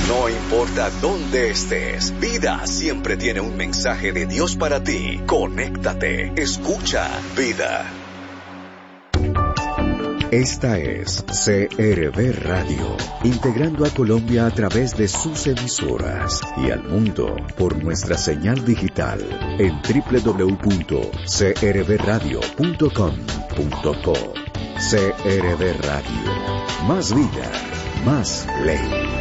No importa dónde estés, Vida siempre tiene un mensaje de Dios para ti. Conéctate, escucha Vida. Esta es CRB Radio, integrando a Colombia a través de sus emisoras y al mundo por nuestra señal digital en www.crbradio.com.co. CRB Radio, más vida, más ley.